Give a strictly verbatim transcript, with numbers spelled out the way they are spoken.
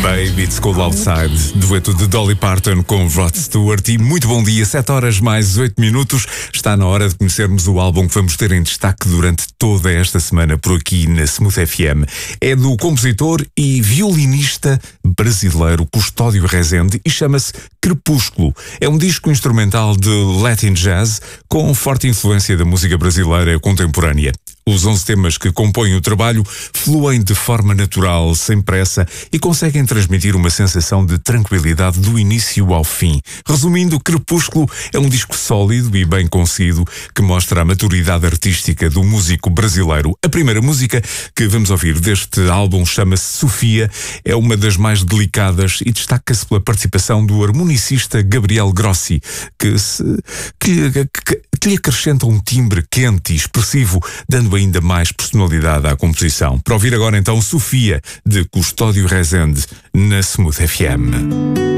Baby, It's Cold Outside, dueto de Dolly Parton com Rod Stewart. E muito bom dia, sete horas mais oito minutos. Está na hora de conhecermos o álbum que vamos ter em destaque durante toda esta semana por aqui na Smooth F M. É do compositor e violinista brasileiro Custódio Rezende e chama-se Crepúsculo. É um disco instrumental de Latin Jazz com forte influência da música brasileira contemporânea. Os onze temas que compõem o trabalho fluem de forma natural, sem pressa, e conseguem transmitir uma sensação de tranquilidade do início ao fim. Resumindo, Crepúsculo é um disco sólido e bem conseguido que mostra a maturidade artística do músico brasileiro. A primeira música que vamos ouvir deste álbum chama-se Sofia, é uma das mais delicadas e destaca-se pela participação do harmonicista Gabriel Grossi, que, se, que, que, que lhe acrescenta um timbre quente e expressivo, dando ainda mais personalidade à composição. Para ouvir agora então Sofia, de Custódio Rezende, na Smooth F M.